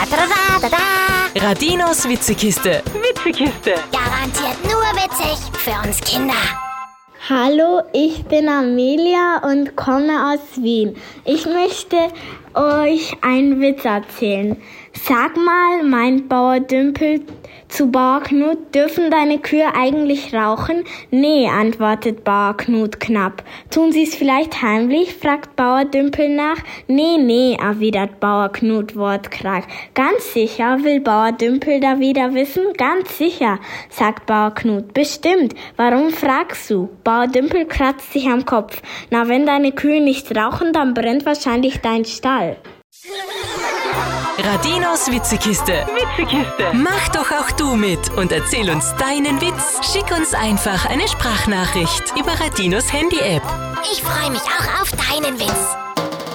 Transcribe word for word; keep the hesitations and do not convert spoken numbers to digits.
da, da, da, da. Radinos Witzekiste. Witzekiste. Garantiert nur witzig für uns Kinder. Hallo, ich bin Amelia und komme aus Wien. Ich möchte euch einen Witz erzählen. Sag mal, meint Bauer Dümpel zu Bauer Knut, dürfen deine Kühe eigentlich rauchen? Nee, antwortet Bauer Knut knapp. Tun sie es vielleicht heimlich? Fragt Bauer Dümpel nach. Nee, nee, erwidert Bauer Knut wortkarg. Ganz sicher, will Bauer Dümpel da wieder wissen? Ganz sicher, sagt Bauer Knut. Bestimmt. Warum fragst du? Bauer Dümpel kratzt sich am Kopf. Na, wenn deine Kühe nicht rauchen, dann brennt wahrscheinlich dein Stall. Radinos Witzekiste. Witzekiste. Mach doch auch du mit und erzähl uns deinen Witz. Schick uns einfach eine Sprachnachricht über Radinos Handy-App. Ich freue mich auch auf deinen Witz.